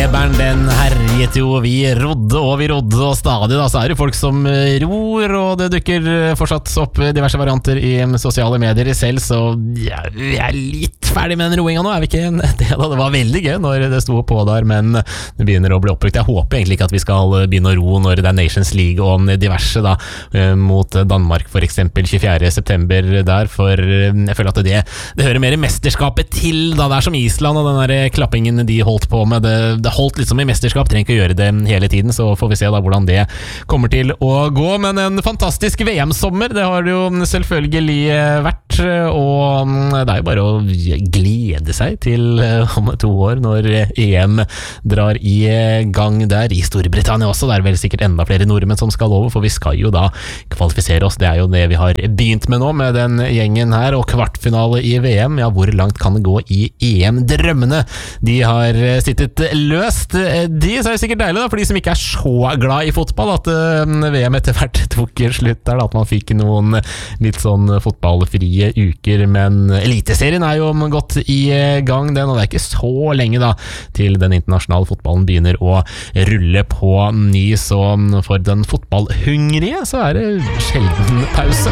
feberen den herjet jo, vi rodde og stadig da, så det folk som ror, og det dukker fortsatt opp diverse varianter i sosiale medier selv, så ja, vi litt ferdig med den roingen nå, vi ikke det da? Det var veldig gøy når det sto på der, men det begynner å bli oppbrukt. Jeg håper egentlig ikke at vi skal begynne å ro når det Nations League og diverse da, mot Danmark for eksempel 24. september der, for jeg føler at det hører mer i mesterskapet til da, det som Island og den der klappingen de holdt på med, det holdt litt som i mesterskap, trenger ikke å gjøre det hele tiden, så får vi se da hvordan det kommer til å gå, men en fantastisk VM-sommer, det har det jo selvfølgelig vært, og det jo bare å glede seg til om 2 år når EM drar i gang der i Storbritannia også, det vel sikkert enda flere nordmenn som skal over, for vi skal jo da kvalifisere oss, det jo det vi har begynt med nå med den gjengen her, og kvartfinale i VM, ja hvor langt kan det gå i EM-drømmene? De har sittet løst, de så det sikkert deilig da, for de som ikke så glad i fotball, at VM etter hvert tok slutt der, at man fikk noen litt sånn fotballfrie uker, men eliteserien jo gått i gang den, og det ikke så lenge da til den internasjonale fotballen begynner å rulle på ny, så for den fotballhungrige så det sjelden pause.